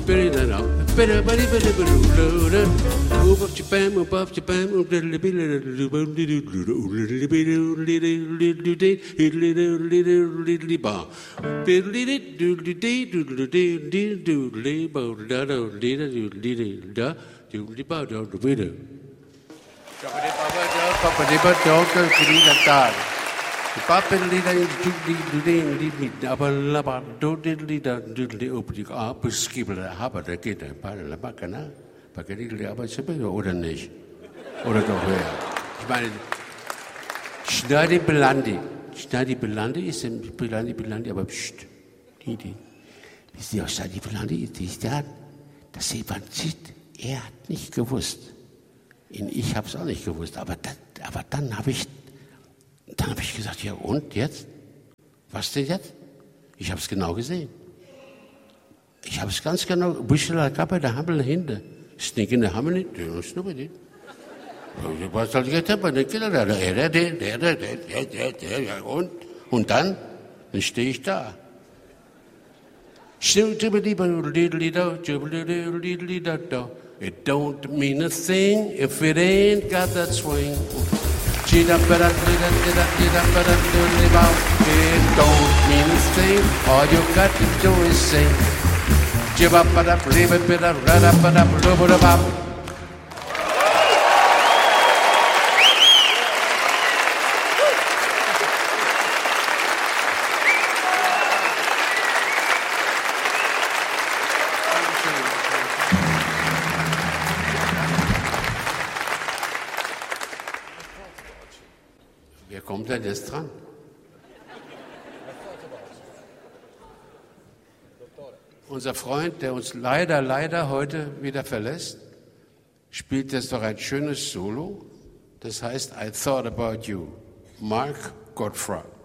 Oder nicht? Oder doch höher? Ich meine, Schneidy Belandi ist Belandi, aber pst, die. Wisst ihr, was Schneidy Belandi ist? Das Evangelit, er hat nicht gewusst. Ich habe es auch nicht gewusst, aber dann habe ich gesagt, ja und jetzt? Was denn jetzt? Ich habe es genau gesehen. Ich habe es ganz genau. Büschel Kappe, der Hammel hinter. Snicken der Hammel nicht, der ist nur bei dir. Was soll ich jetzt haben? Und dann stehe ich da. It don't mean a thing if it ain't got that swing. It don't mean a thing, all you got to do is sing. Wer kommt denn jetzt dran? Unser Freund, der uns leider heute wieder verlässt, spielt jetzt doch ein schönes Solo. Das heißt I Thought About You. Mark Gottfried.